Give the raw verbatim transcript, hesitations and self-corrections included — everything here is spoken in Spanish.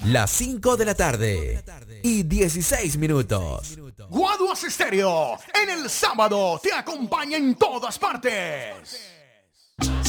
Las cinco de la tarde y dieciséis minutos. Guaduas Estéreo, en el sábado te acompaña en todas partes.